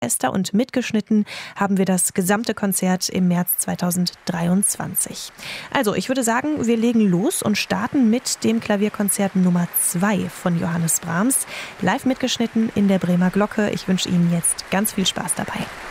Orchester und mitgeschnitten haben wir das gesamte Konzert im März 2023. Also, ich würde sagen, wir legen los und starten mit dem Klavierkonzert Nummer 2 von Johannes Brahms, live mitgeschnitten in der Bremer Glocke. Ich wünsche Ihnen jetzt ganz viel Spaß dabei.